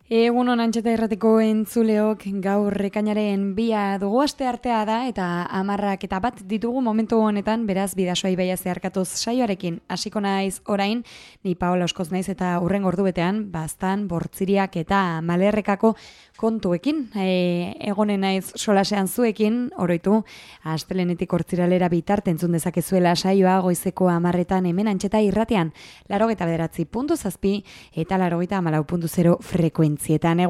Egun honan Antxeta Irratiko entzuleok, gaur ekainaren 2 dugu, asteartea da eta 10:01 ditugu momentu honetan, beraz bidasoa ibaia zeharkatuz saioarekin hasiko naiz orain, ni Paola Oskoz naiz eta hurrengo ordubetean baztan bortziriak eta malerrekako kontuekin, egonen naiz solasean zuekin, oroitu, astelenetik hortziralera bitarte entzun dezakezuela saioa goizeko 10:00 hemen Antxeta Irratean, 89.7 eta 94.0 frekuentzietan.